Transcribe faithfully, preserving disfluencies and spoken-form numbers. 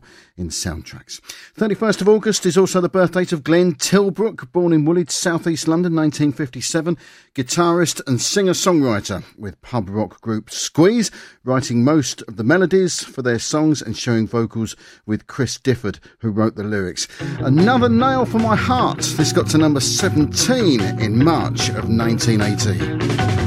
in soundtracks. thirty-first of August is also the birth date of Glenn Tilbrook, born in Woolwich, South East London, nineteen fifty-seven, guitarist and singer-songwriter with pub rock group Squeeze, writing most of the melodies for their songs and sharing vocals with Chris Difford, who wrote the lyrics. Another nail for my heart. This got to number seventeen in March of nineteen eighty.